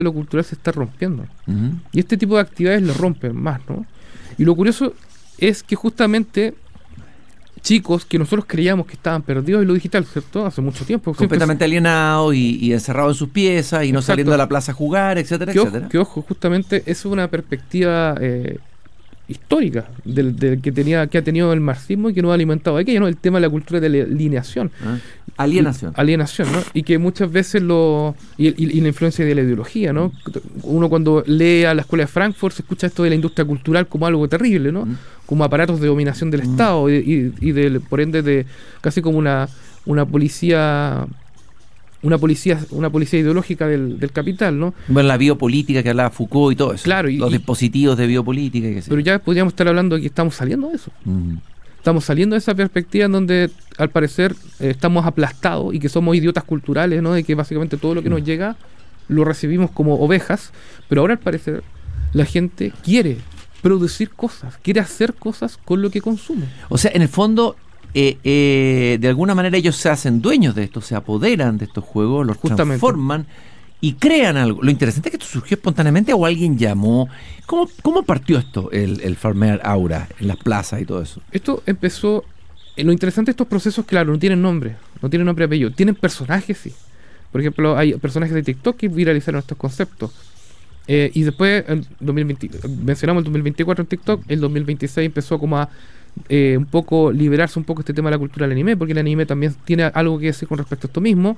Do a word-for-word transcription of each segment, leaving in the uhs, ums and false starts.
lo cultural se está rompiendo. Uh-huh. Y este tipo de actividades lo rompen más, ¿no? Y lo curioso es que justamente chicos que nosotros creíamos que estaban perdidos en lo digital, ¿cierto? Hace mucho tiempo. Completamente siempre... alienados y, y encerrados en sus piezas y no Exacto. saliendo a la plaza a jugar, etcétera, que etcétera. Ojo, que ojo, justamente es una perspectiva eh, histórica del, del que tenía que ha tenido el marxismo y que nos ha alimentado aquello, ¿no? El tema de la cultura de la alineación. Ah. Alienación. Y, alienación, ¿no? Y que muchas veces lo... Y, y, y la influencia de la ideología, ¿no? Uno cuando lee a la escuela de Frankfurt se escucha esto de la industria cultural como algo terrible, ¿no? Mm. Como aparatos de dominación del mm. Estado y, y, y del, por ende de casi como una, una policía... una policía una policía ideológica del, del capital, ¿no? Bueno, la biopolítica que hablaba Foucault y todo eso. Claro. Y, los dispositivos de biopolítica. Y que pero ya podríamos estar hablando de que estamos saliendo de eso. Mm. Estamos saliendo de esa perspectiva en donde, al parecer, eh, estamos aplastados y que somos idiotas culturales, ¿no? De que básicamente todo lo que mm. nos llega lo recibimos como ovejas, pero ahora, al parecer, la gente quiere producir cosas, quiere hacer cosas con lo que consume. O sea, en el fondo... Eh, eh, de alguna manera ellos se hacen dueños de esto, se apoderan de estos juegos, los Justamente. transforman y crean algo. Lo interesante es que esto surgió espontáneamente o alguien llamó. ¿Cómo, cómo partió esto, el, el Farmear Aura, en las plazas y todo eso? Esto empezó... Eh, lo interesante de estos procesos, claro, no tienen nombre, no tienen nombre y apellido, tienen personajes, sí. Por ejemplo, hay personajes de TikTok que viralizaron estos conceptos. Eh, y después, el dos mil veinte, mencionamos el dos mil veinticuatro en TikTok, el dos mil veintiséis empezó como a Eh, un poco liberarse un poco este tema de la cultura del anime, porque el anime también tiene algo que decir con respecto a esto mismo,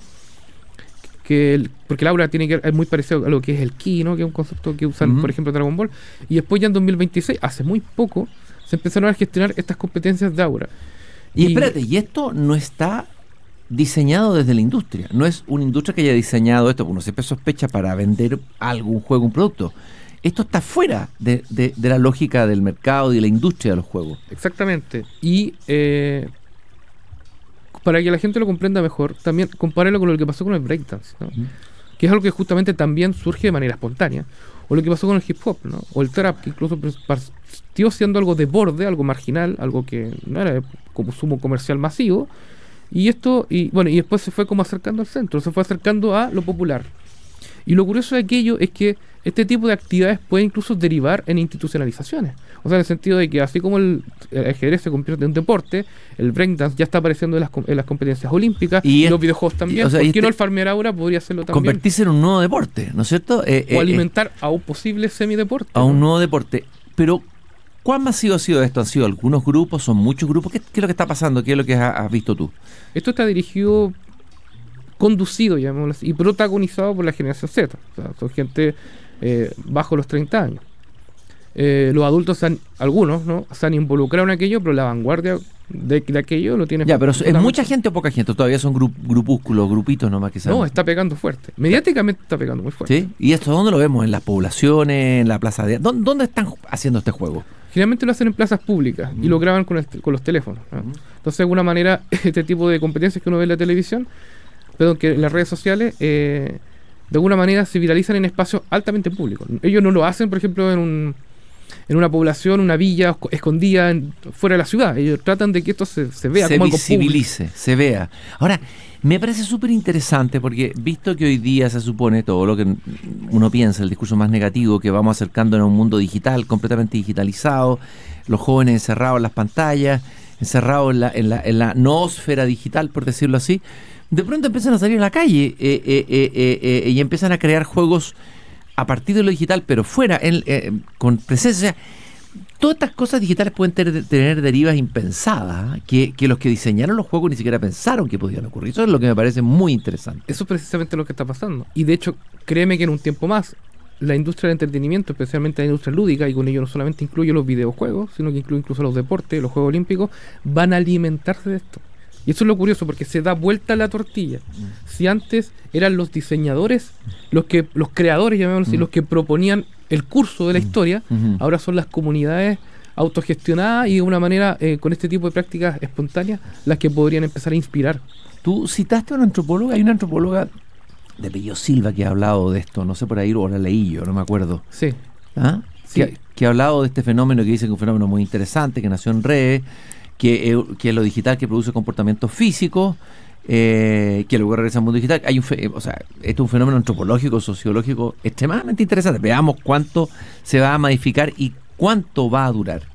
que el, porque el aura tiene que es muy parecido a lo que es el ki, ¿no? Que es un concepto que usan, uh-huh. por ejemplo, Dragon Ball, y después ya en dos mil veintiséis, hace muy poco, se empezaron a gestionar estas competencias de aura. Y, y espérate, y esto no está diseñado desde la industria, no es una industria que haya diseñado esto, uno siempre sospecha para vender algo, un juego, un producto. Esto está fuera de, de, de la lógica del mercado y de la industria de los juegos. Exactamente. Y eh, para que la gente lo comprenda mejor, también compárelo con lo que pasó con el breakdance, ¿no? Mm. Que es algo que justamente también surge de manera espontánea. O lo que pasó con el hip hop, ¿no? O el trap, que incluso partió siendo algo de borde, algo marginal, algo que no era de consumo comercial masivo. Y esto, y bueno, y después se fue como acercando al centro, se fue acercando a lo popular. Y lo curioso de aquello es que este tipo de actividades puede incluso derivar en institucionalizaciones. O sea, en el sentido de que así como el, el ajedrez se convierte en un deporte, el breakdance ya está apareciendo en las, en las competencias olímpicas, y, y los videojuegos también. Y, o sea, ¿por qué este, no el Farmear Aura podría hacerlo también? Convertirse en un nuevo deporte, ¿no es cierto? Eh, o eh, alimentar eh, a un posible semideporte. A ¿no? un nuevo deporte. Pero, ¿cuán masivo ha sido esto? ¿Han sido algunos grupos? ¿Son muchos grupos? ¿Qué, qué es lo que está pasando? ¿Qué es lo que has, has visto tú? Esto está dirigido... conducido, llamémoslo así, y protagonizado por la generación Z. O sea, son gente eh, bajo los treinta años. Eh, los adultos, han, algunos, ¿no? se han involucrado en aquello, pero la vanguardia de, de aquello lo tiene... Ya, pero ¿es mucha gente o poca gente? Todavía son grup, grupúsculos, grupitos nomás que saben. No, está pegando fuerte. Mediáticamente está pegando muy fuerte. ¿Sí? ¿Y esto dónde lo vemos? ¿En las poblaciones? ¿En la plaza de...? ¿Dónde, dónde están haciendo este juego? Generalmente lo hacen en plazas públicas mm. y lo graban con, el, con los teléfonos, ¿no? Mm. Entonces, de alguna manera, este tipo de competencias que uno ve en la televisión, perdón, que en las redes sociales, eh, de alguna manera se viralizan en espacios altamente públicos. Ellos no lo hacen, por ejemplo, en un en una población, una villa escondida en, fuera de la ciudad. Ellos tratan de que esto se, se vea se como algo visibilice, público. Se vea. Ahora, me parece súper interesante porque, visto que hoy día se supone todo lo que uno piensa, el discurso más negativo, que vamos acercándonos a un mundo digital, completamente digitalizado, los jóvenes encerrados en las pantallas, encerrados en la, en la, en la noósfera digital, por decirlo así, de pronto empiezan a salir a la calle eh, eh, eh, eh, eh, y empiezan a crear juegos a partir de lo digital, pero fuera, en, eh, con presencia. O sea, todas estas cosas digitales pueden ter, tener derivas impensadas, que, que los que diseñaron los juegos ni siquiera pensaron que podían ocurrir. Eso es lo que me parece muy interesante. Eso es precisamente lo que está pasando. Y de hecho, créeme que en un tiempo más, la industria del entretenimiento, especialmente la industria lúdica, y con ello no solamente incluye los videojuegos, sino que incluye incluso los deportes, los Juegos Olímpicos, van a alimentarse de esto. Y eso es lo curioso, porque se da vuelta la tortilla. Mm. Si antes eran los diseñadores, los que los creadores, llamémoslo así, mm. los que proponían el curso de la mm. historia, mm-hmm. ahora son las comunidades autogestionadas y de una manera, eh, con este tipo de prácticas espontáneas, las que podrían empezar a inspirar. Tú citaste a una antropóloga, hay una antropóloga de apellido Silva que ha hablado de esto, no sé por ahí, o la leí yo, no me acuerdo. Sí. ¿Ah? Sí. Que, que ha hablado de este fenómeno, que dice que es un fenómeno muy interesante, que nació en redes, que, eh, que es lo digital que produce comportamientos físicos, eh, que luego regresa al mundo digital. Hay un fe, o sea, esto es un fenómeno antropológico, sociológico extremadamente interesante. Veamos cuánto se va a modificar y cuánto va a durar.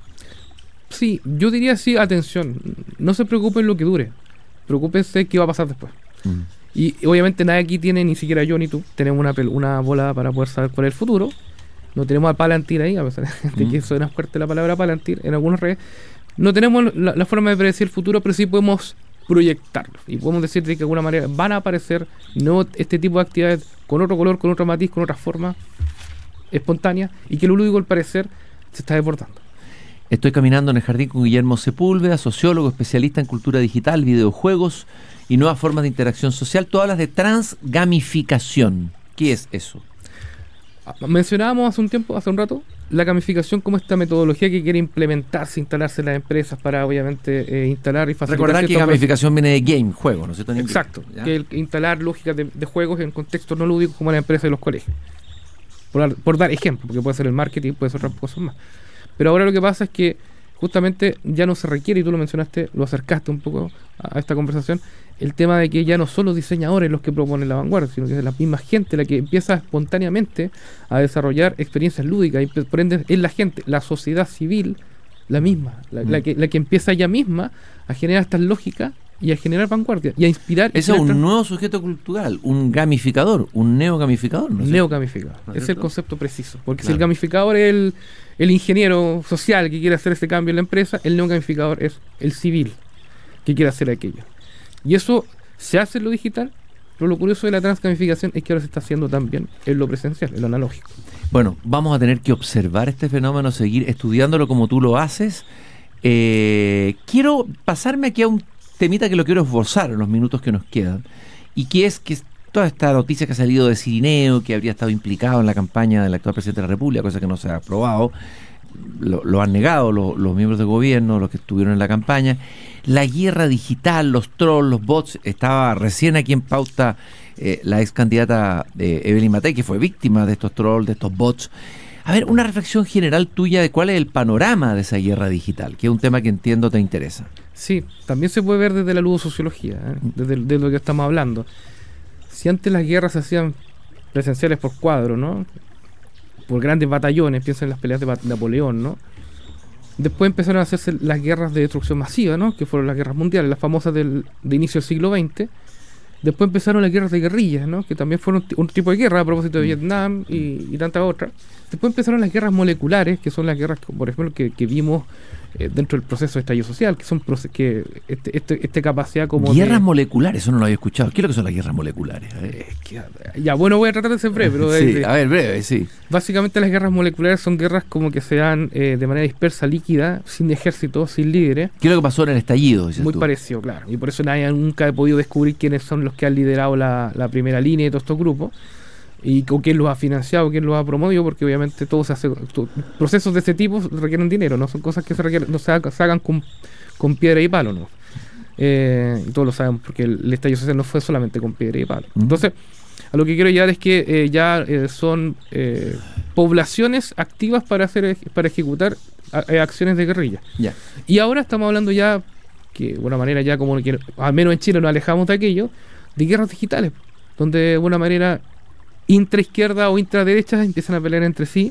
Sí, yo diría sí, atención, no se preocupen lo que dure, preocúpense qué va a pasar después. Mm. Y obviamente nadie aquí tiene, ni siquiera yo ni tú, tenemos una, una bola para poder saber cuál es el futuro. No tenemos a Palantir ahí, a pesar de mm. que suena fuerte la palabra Palantir en algunas redes. No tenemos la, la forma de predecir el futuro, pero sí podemos proyectarlo. Y podemos decir de que de alguna manera van a aparecer no este tipo de actividades con otro color, con otro matiz, con otra forma espontánea, y que lo lúdico al parecer se está desbordando. Estoy caminando en el jardín con Guillermo Sepúlveda, sociólogo, especialista en cultura digital, videojuegos y nuevas formas de interacción social. Tú hablas de transgamificación. ¿Qué es eso? Mencionábamos hace un tiempo, hace un rato, la gamificación como esta metodología que quiere implementarse, instalarse en las empresas para obviamente eh, instalar y facilitar. Recordar que gamificación viene de game, juego, ¿no es cierto? Exacto, que el, instalar lógicas de, de juegos en contextos no lúdicos como la empresa y los colegios. Por, por dar ejemplo, porque puede ser el marketing, puede ser otras cosas más. Pero ahora lo que pasa es que justamente ya no se requiere, y tú lo mencionaste, lo acercaste un poco a, a esta conversación, el tema de que ya no son los diseñadores los que proponen la vanguardia, sino que es la misma gente la que empieza espontáneamente a desarrollar experiencias lúdicas, y por ende es la gente, la sociedad civil, la misma, la, mm. la, que, la que empieza ella misma a generar estas lógicas y a generar vanguardia y a inspirar. Eso es un trans- nuevo sujeto cultural, un gamificador, un neogamificador, ¿no? Neogamificador, ¿no es, es el concepto preciso, porque claro. Si el gamificador es el, el ingeniero social que quiere hacer ese cambio en la empresa, el neogamificador es el civil que quiere hacer aquello. Y eso se hace en lo digital, pero lo curioso de la transgamificación es que ahora se está haciendo también en lo presencial, en lo analógico. Bueno, vamos a tener que observar este fenómeno, seguir estudiándolo como tú lo haces. Eh, quiero pasarme aquí a un temita que lo quiero esbozar en los minutos que nos quedan, y que es que toda esta noticia que ha salido de Cirineo, que habría estado implicado en la campaña del actual presidente de la República, cosa que no se ha aprobado, lo, lo han negado los, los miembros del gobierno, los que estuvieron en la campaña. La guerra digital, los trolls, los bots. Estaba recién aquí en pauta eh, la ex candidata de Evelyn Matei, que fue víctima de estos trolls, de estos bots. A ver, una reflexión general tuya de cuál es el panorama de esa guerra digital, que es un tema que entiendo te interesa. Sí, también se puede ver desde la ludosociología, ¿eh? desde de lo que estamos hablando. Si antes las guerras se hacían presenciales por cuadro, ¿no? Por grandes batallones, piensa en las peleas de Napoleón, ¿no? Después empezaron a hacerse las guerras de destrucción masiva, ¿no? Que fueron las guerras mundiales, las famosas del, de inicio del siglo veinte. Después empezaron las guerras de guerrillas, ¿no? Que también fueron un tipo de guerra a propósito de Vietnam y, y tantas otras. Después empezaron las guerras moleculares, que son las guerras, por ejemplo, que, que vimos eh, dentro del proceso de estallido social, que son proces- que este, este, este capacidad como guerras de... moleculares, eso no lo había escuchado. ¿Qué es lo que son las guerras moleculares? Eh, que, ya, bueno, voy a tratar de ser breve, pero... sí, de, a ver, breve, sí. Básicamente las guerras moleculares son guerras como que se dan eh, de manera dispersa, líquida, sin ejército, sin líderes. ¿Qué es lo que pasó en el estallido? Muy tú? parecido, claro. Y por eso nadie nunca ha podido descubrir quiénes son los que han liderado la, la primera línea de todos estos grupos. Y o quién los ha financiado, quién los ha promovido, porque obviamente todo se hace, todo, procesos de ese tipo requieren dinero, no son cosas que se requieren, no se, haga, se hagan con, con piedra y palo, ¿no? Eh, y todos lo sabemos, porque el, el estallido social no fue solamente con piedra y palo. Uh-huh. Entonces, a lo que quiero llegar es que eh, ya eh, son eh, poblaciones activas para hacer para ejecutar a, a acciones de guerrilla. Yeah. Y ahora estamos hablando ya, que de alguna manera ya como que, al menos en Chile nos alejamos de aquello, de guerras digitales, donde de alguna manera intraizquierda o intraderecha empiezan a pelear entre sí,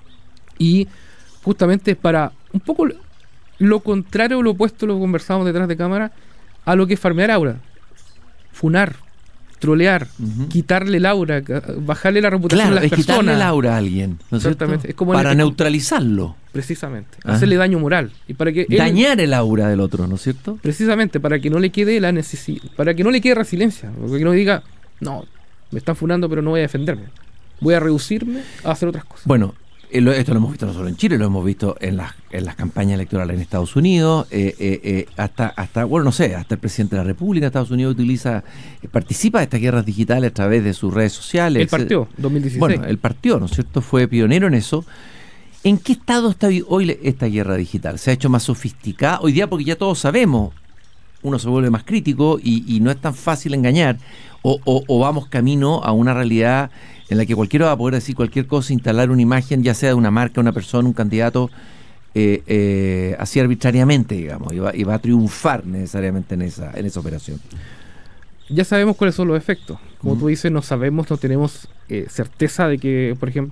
y justamente para un poco lo contrario, lo opuesto, lo conversamos detrás de cámara, a lo que es farmear aura, funar, trolear, uh-huh. quitarle el aura, bajarle la reputación claro, a las es personas. Quitarle el aura a alguien, ¿no es cierto? Es como para el, neutralizarlo. Precisamente, ajá. Hacerle daño moral. Y para que dañar él, el aura del otro, ¿no es cierto? Precisamente, para que no le quede la necesidad, para que no le quede resiliencia, para que no diga, no, me están funando pero no voy a defenderme, voy a reducirme a hacer otras cosas. Bueno, esto lo hemos visto no solo en Chile, lo hemos visto en las, en las campañas electorales en Estados Unidos, eh, eh, eh, hasta, hasta, bueno, no sé, hasta el presidente de la República de Estados Unidos utiliza, eh, participa de estas guerras digitales a través de sus redes sociales. Él partió, dos mil dieciséis. Bueno, él partió, ¿no es cierto? Fue pionero en eso. ¿En qué estado está hoy esta guerra digital? ¿Se ha hecho más sofisticada? Hoy día, porque ya todos sabemos, uno se vuelve más crítico y, y no es tan fácil engañar, o, o, o vamos camino a una realidad en la que cualquiera va a poder decir cualquier cosa, instalar una imagen, ya sea de una marca, una persona, un candidato, eh, eh, así arbitrariamente, digamos, y va, y va a triunfar necesariamente en esa, en esa operación. ya sabemos cuáles son los efectos. Como Mm. tú dices, no sabemos, no tenemos eh, certeza de que, por ejemplo,